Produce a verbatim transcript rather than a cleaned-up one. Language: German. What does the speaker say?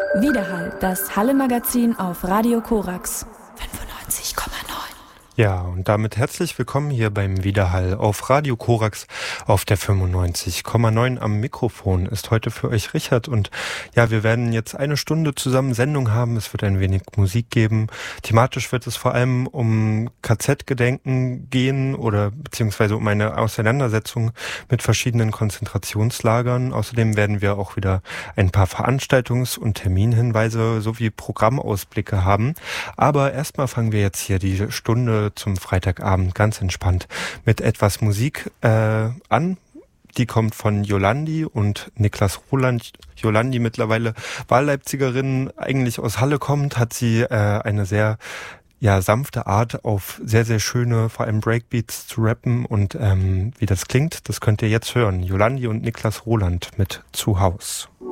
Widerhall, das Halle-Magazin auf Radio Korax fünfundneunzig Komma neun. Ja, und damit herzlich willkommen hier beim Widerhall auf Radio Korax auf der fünfundneunzig Komma neun. Am Mikrofon ist heute für euch Richard und ja, wir werden jetzt eine Stunde zusammen Sendung haben. Es wird ein wenig Musik geben. Thematisch wird es vor allem um K Z-Gedenken gehen oder beziehungsweise um eine Auseinandersetzung mit verschiedenen Konzentrationslagern. Außerdem werden wir auch wieder ein paar Veranstaltungs- und Terminhinweise sowie Programmausblicke haben. Aber erstmal fangen wir jetzt hier die Stunde zum Freitagabend ganz entspannt mit etwas Musik äh, an. Die kommt von Yolandi und Niklas Roland. Yolandi, mittlerweile Wahlleipzigerin, eigentlich aus Halle kommt, hat sie äh, eine sehr ja sanfte Art, auf sehr, sehr schöne, vor allem Breakbeats zu rappen. Und ähm, wie das klingt, das könnt ihr jetzt hören. Yolandi und Niklas Roland mit Zu Haus.